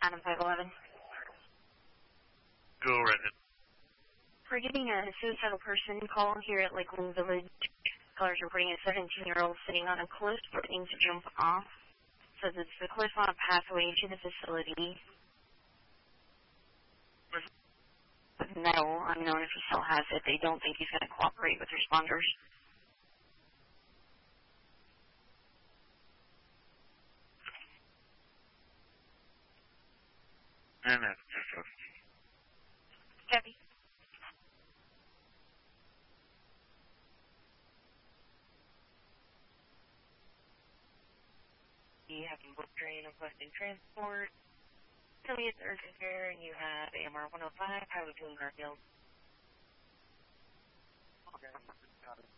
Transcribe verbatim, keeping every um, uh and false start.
Adam five eleven. Go right ahead. We're getting a suicidal person call here at Lakeland Village. Callers reporting a seventeen-year-old sitting on a cliff threatening to jump off. Says it's the cliff on a pathway to the facility. With metal, unknown if he still has it. They don't think he's going to cooperate with responders. And that's just Debbie. You have a book train of Western Transport. Tell me it's urgent care, and you have A M R one oh five, Highway two in Garfield.